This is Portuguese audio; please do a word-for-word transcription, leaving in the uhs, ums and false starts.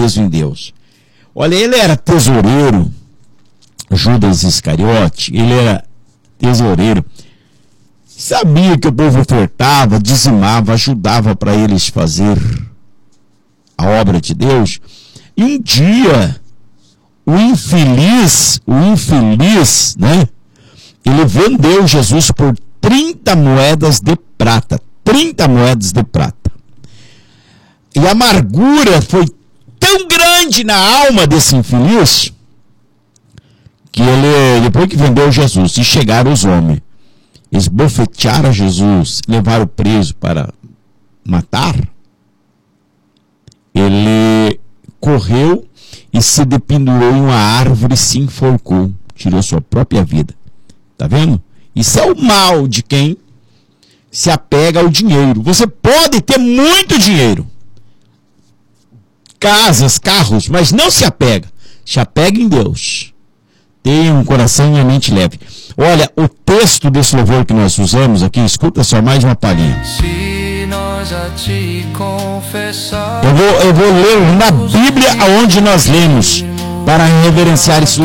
preso em Deus. Olha, ele era tesoureiro, Judas Iscariote, ele era tesoureiro. Sabia que o povo ofertava, dizimava, ajudava para eles fazer a obra de Deus. E um dia, o infeliz, o infeliz, né? Ele vendeu Jesus por trinta moedas de prata. trinta moedas de prata. E a amargura foi tão grande na alma desse infeliz, que ele, depois que vendeu Jesus, e chegaram os homens, esbofetearam Jesus, levaram preso para matar, ele correu e se dependurou em uma árvore e se enforcou, tirou sua própria vida. Tá vendo? Isso é o mal de quem se apega ao dinheiro. Você pode ter muito dinheiro, casas, carros, mas não se apega. Se apega em Deus. Tenha um coração e a mente leve. Olha, o texto desse louvor que nós usamos aqui, escuta só mais uma palhinha. Se nós a te confessar, Eu vou, eu vou ler na Bíblia aonde nós lemos, para reverenciar esse